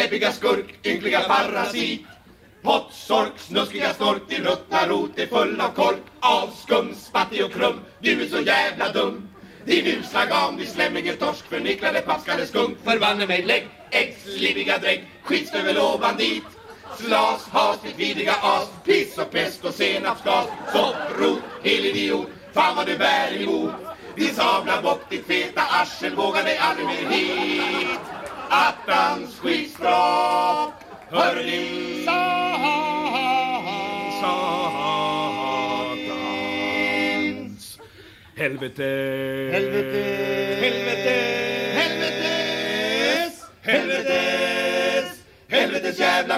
läbbiga skurk, ynkliga parasit. Pottsork, snuskiga snork, din ruttna rot är full av kork. Avskum, spattig och krum, du är så jävla dum. Din usla gam, din slämmige torsk, förnicklade paskade skunk. Förbanne mig, lägg, äggsliviga drägg, skitstövel och bandit. Slas, has, ditt vidriga as, piss och pest och senapsgas. Sopprot, hel idiot, fan vad du bär emot. Din sabla bock, ditt feta arsel, vågar dig aldrig mer hit. Attans skitstropp, hör ni? Satans helvete, helvete, helvete, helvetes, helvetes, helvetes jävla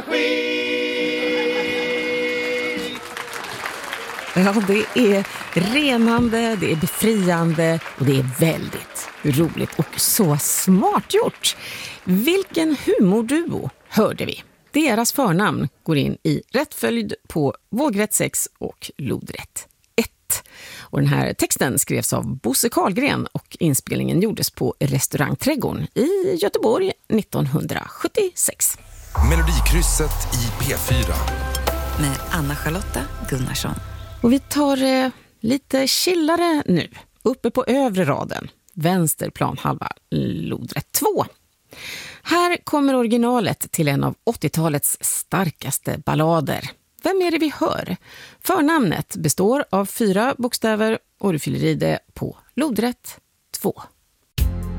skit. Ja, det är renande, det är befriande och det är väldigt roligt och så smart gjort. Vilken humorduo hörde vi? Deras förnamn går in i rätt följd på vågrätt 6 och lodrätt 1. Och den här texten skrevs av Bosse Karlgren och inspelningen gjordes på Restaurangträdgården i Göteborg 1976. Melodikrysset i P4 med Anna-Charlotta Gunnarsson. Och vi tar lite chillare nu, uppe på övre raden, vänster planhalva, lodrätt 2. Här kommer originalet till en av 80-talets starkaste ballader. Vem är det vi hör? Förnamnet består av 4 bokstäver och du fyller i det på lodrätt 2.